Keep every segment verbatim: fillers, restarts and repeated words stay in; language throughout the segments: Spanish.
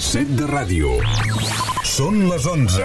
set de ràdio. Són les onze.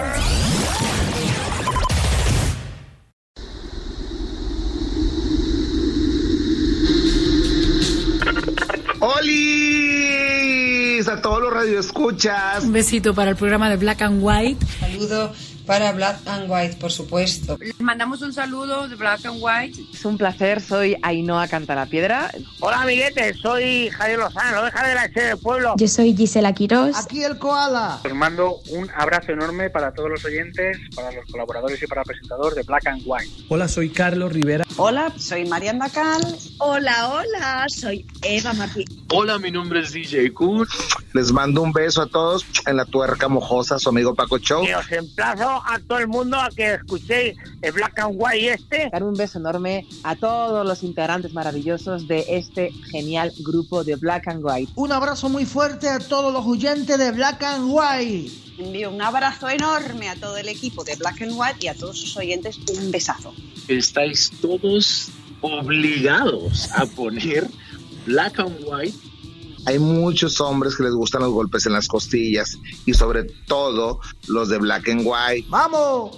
¡Holis! A todos los radioescuchas. Un besito para el programa de Black and White. Saludo para Black and White, por supuesto. Les mandamos un saludo de Black and White. Es un placer, soy Ainhoa Cantalapiedra. Hola, amiguetes, soy Javier Lozano, oveja de la H del pueblo. Yo soy Gisela Quirós. Aquí el koala. Os mando un abrazo enorme para todos los oyentes, para los colaboradores y para el presentador de Black and White. Hola, soy Carlos Rivera. Hola, soy Marian Dacal. Hola, hola, soy Eva Martí. Hola, mi nombre es D J Kurt. Les mando un beso a todos en la tuerca mojosa, su amigo Paco Show. Y os emplazo a todo el mundo a que escuchéis el Black and White este. Dar un beso enorme a todos los integrantes maravillosos de este genial grupo de Black and White. Un abrazo muy fuerte a todos los oyentes de Black and White. Envío un abrazo enorme a todo el equipo de Black and White y a todos sus oyentes un besazo. Estáis todos obligados a poner Black and White. Hay muchos hombres que les gustan los golpes en las costillas y sobre todo los de Black and White. ¡Vamos!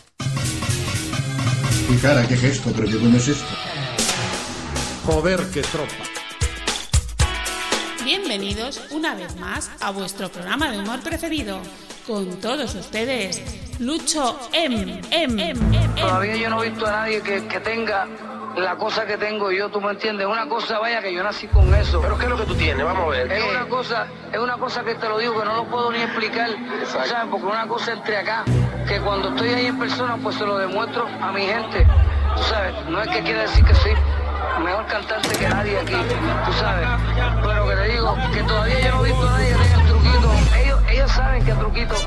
Mi cara, qué gesto, pero qué coño es esto. Joder, qué tropa. Bienvenidos una vez más a vuestro programa de humor preferido. Con todos ustedes, Lucho M. M. M. Todavía yo no he visto a nadie que, que tenga la cosa que tengo yo, tú me entiendes. Una cosa, vaya, que yo nací con eso. ¿Pero qué es lo que tú tienes? Vamos a ver. Es una cosa, es una cosa que te lo digo, que no lo puedo ni explicar. Exacto. ¿Sabes? Porque una cosa entre acá, que cuando estoy ahí en persona, pues se lo demuestro a mi gente. Tú sabes, no es que quiera decir que soy mejor cantante que nadie aquí, tú sabes. Pero que te digo, que todavía yo no he visto a nadie